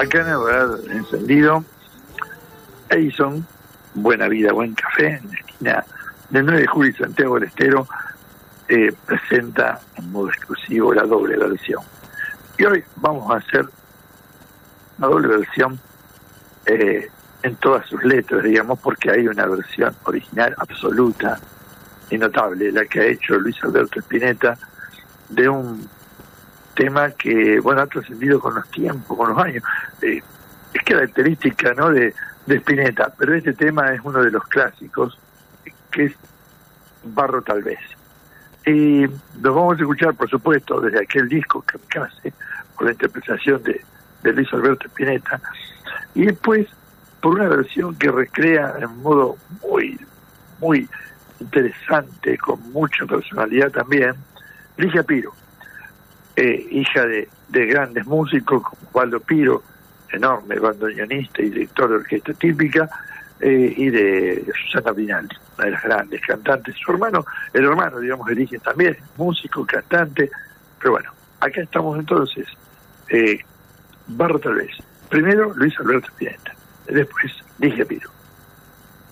acá en el Radar Encendido, Edison, Buena Vida, Buen Café, en la esquina del 9 de julio y Santiago del Estero, presenta en modo exclusivo la doble versión. Y hoy vamos a hacer la doble versión en todas sus letras, digamos, porque hay una versión original absoluta y notable, la que ha hecho Luis Alberto Spinetta, de un tema que, bueno, ha trascendido con los tiempos, con los años. Es característica, ¿no?, de Spinetta, pero este tema es uno de los clásicos, que es Barro tal vez. Y nos vamos a escuchar, por supuesto, desde aquel disco Kamikaze, por la interpretación de Luis Alberto Spinetta, y después por una versión que recrea en modo muy, muy interesante, con mucha personalidad también, Ligia Piro, hija de grandes músicos como Osvaldo Piro, enorme bandoneonista y director de orquesta típica, y de Susana Pinaldi, una de las grandes cantantes. Su hermano, el hermano, digamos, de Ligia también, músico, cantante, pero bueno, acá estamos entonces, Barro tal vez. Primero Luis Alberto Spinetta, después Ligia Piro.